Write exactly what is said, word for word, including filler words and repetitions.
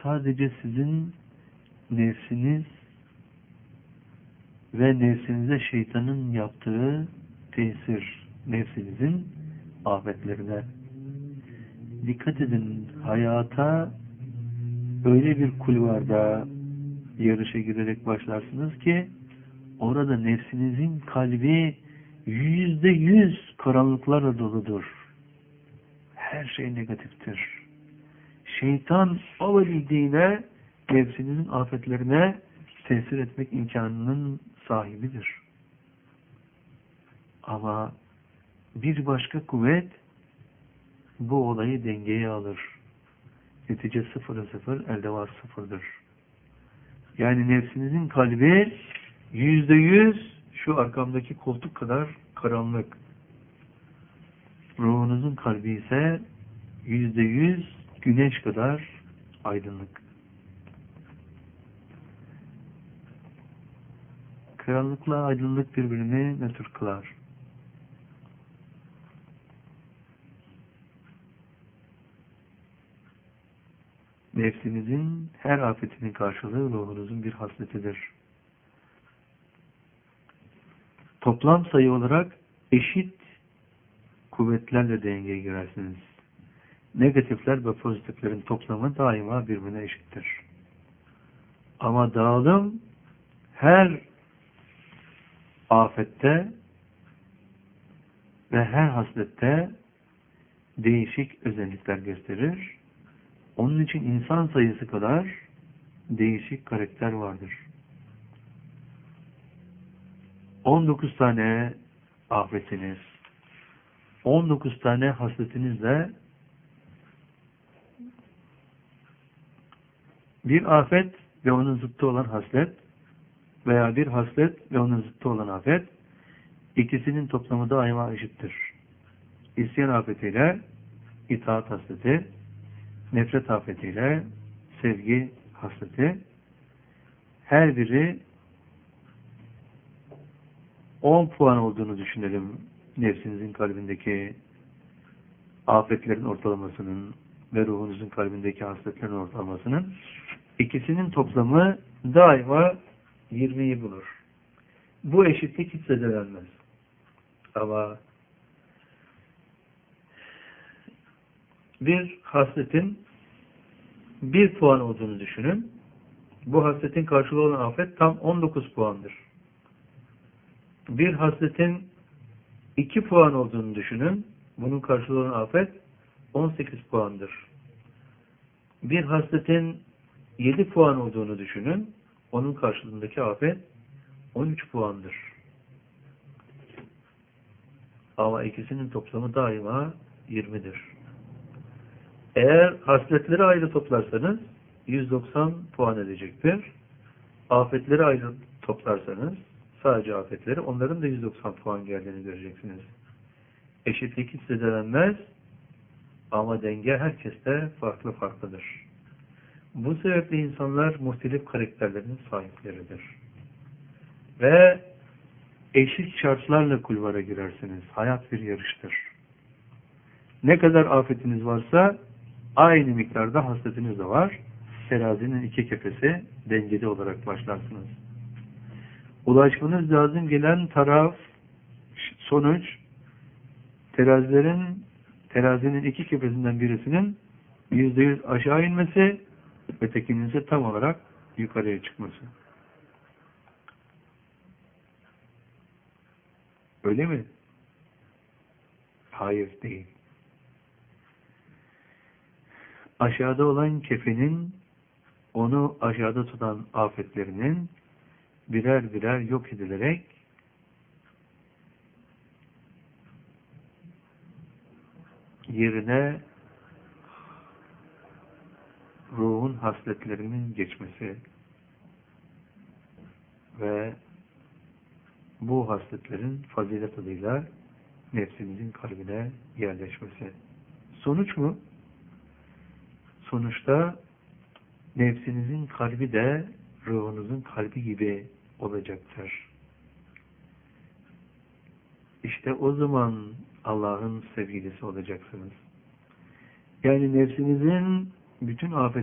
sadece sizin nefsiniz ve nefsinize şeytanın yaptığı tesir, nefsinizin afetlerine. Dikkat edin, hayata öyle bir kulvarda yarışa girerek başlarsınız ki orada nefsinizin kalbi yüzde yüz karanlıklarla doludur. Her şey negatiftir. Şeytan olabildiğine nefsinizin afetlerine tesir etmek imkanının sahibidir. Ama bir başka kuvvet bu olayı dengeye alır. Netice sıfıra sıfır, elde var sıfırdır. Yani nefsinizin kalbi yüzde yüz şu arkamdaki koltuk kadar karanlık. Ruhunuzun kalbi ise yüzde yüz güneş kadar aydınlık. Karanlıkla aydınlık birbirini nötr kılar. Nefsinizin her afetinin karşılığı ruhunuzun bir hasletidir. Toplam sayı olarak eşit kuvvetlerle dengeye girersiniz. Negatifler ve pozitiflerin toplamı daima birbirine eşittir. Ama dağılım her afette ve her haslette değişik özellikler gösterir. Onun için insan sayısı kadar değişik karakter vardır. on dokuz tane afetiniz, on dokuz tane hasletinizle bir afet ve onun zıttı olan haslet veya bir haslet ve onun zıttı olan afet, ikisinin toplamı daima eşittir. İsyan afetiyle itaat hasleti, nefret afetiyle sevgi hasleti, her biri on puan olduğunu düşünelim. Nefsinizin kalbindeki afetlerin ortalamasının ve ruhunuzun kalbindeki hasletlerin ortalamasının, ikisinin toplamı daima yirmiyi bulur. Bu eşitlik hiç zedelenmez. Ama bir hasletin bir puan olduğunu düşünün. Bu hasletin karşılığı olan afet tam on dokuz puandır. Bir hasletin iki puan olduğunu düşünün. Bunun karşılığı olan afet on sekiz puandır. Bir hasletin yedi puan olduğunu düşünün. Onun karşılığındaki afet on üç puandır. Ama ikisinin toplamı daima yirmidir. Eğer hasletleri ayrı toplarsanız yüz doksan puan edecektir. Afetleri ayrı toplarsanız sadece afetleri, onların da yüz doksan puan geldiğini göreceksiniz. Eşitlik hiç zedelenmez ama denge herkeste farklı farklıdır. Bu sebeple insanlar muhtelif karakterlerin sahipleridir. Ve eşit şartlarla kulvara girersiniz. Hayat bir yarıştır. Ne kadar afetiniz varsa aynı miktarda hasletiniz de var. Terazinin iki kefesi dengeli olarak başlarsınız. Ulaşmanız lazım gelen taraf, sonuç, terazilerin, terazinin iki kefesinden birisinin yüzde yüz aşağı inmesi, ötekinin ise tam olarak yukarıya çıkması. Öyle mi? Hayır, değil. Aşağıda olan kefenin, onu aşağıda tutan afetlerinin birer birer yok edilerek yerine ruhun hasletlerinin geçmesi ve bu hasletlerin fazilet adıyla nefsinizin kalbine yerleşmesi. Sonuç mu? Sonuçta nefsinizin kalbi de ruhunuzun kalbi gibi olacaktır. İşte o zaman Allah'ın sevgilisi olacaksınız. Yani nefsinizin bütün afet